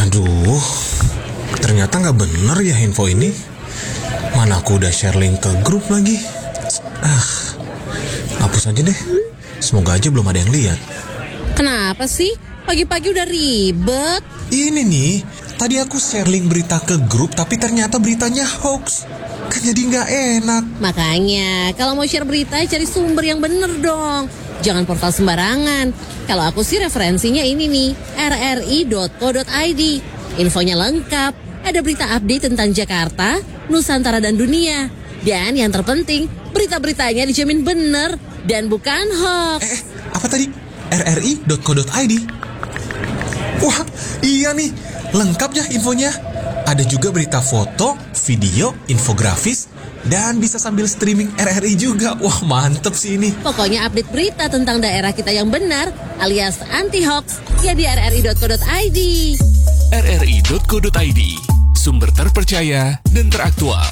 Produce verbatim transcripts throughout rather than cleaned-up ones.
Aduh, ternyata nggak bener ya info ini. Mana aku udah share link ke grup lagi. Ah, hapus aja deh. Semoga aja belum ada yang lihat. Kenapa sih? Pagi-pagi udah ribet. Ini nih, tadi aku share link berita ke grup, tapi ternyata beritanya hoax. Kan jadi nggak enak. Makanya, kalau mau share berita, cari sumber yang bener dong. Jangan portal sembarangan. Kalau aku sih referensinya ini nih, r r i dot co dot i d. Infonya lengkap. Ada berita update tentang Jakarta, Nusantara, dan dunia. Dan yang terpenting, berita-beritanya dijamin bener dan bukan hoax. Eh, apa tadi? r r i dot co dot i d. Wah, iya nih. Lengkap ya infonya. Ada juga berita foto, video, infografis, dan bisa sambil streaming R R I juga. Wah, mantep sih ini. Pokoknya update berita tentang daerah kita yang benar, alias anti-hoax, ya di r r i dot co dot i d. r r i dot co dot i d, sumber terpercaya dan teraktual.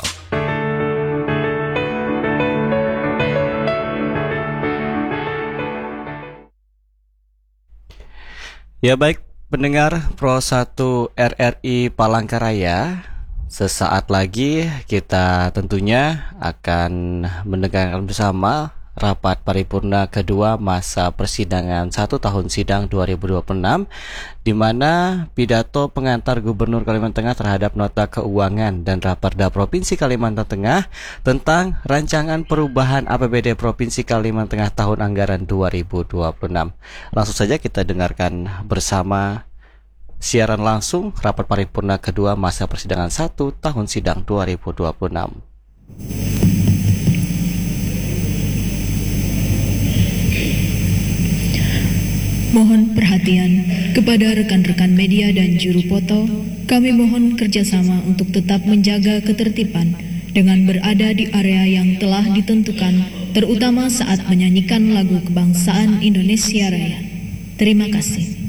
Ya baik, pendengar Pro satu R R I Palangkaraya, sesaat lagi kita tentunya akan mendengarkan bersama rapat paripurna kedua masa persidangan satu tahun sidang dua ribu dua puluh enam, di mana pidato pengantar Gubernur Kalimantan Tengah terhadap nota keuangan dan Raperda Provinsi Kalimantan Tengah tentang rancangan perubahan A P B D Provinsi Kalimantan Tengah tahun anggaran dua ribu dua puluh enam. Langsung saja kita dengarkan bersama siaran langsung rapat paripurna kedua masa persidangan satu tahun sidang dua ribu dua puluh enam. Mohon perhatian kepada rekan-rekan media dan juru foto. Kami mohon kerjasama untuk tetap menjaga ketertiban dengan berada di area yang telah ditentukan, terutama saat menyanyikan lagu kebangsaan Indonesia Raya. Terima kasih.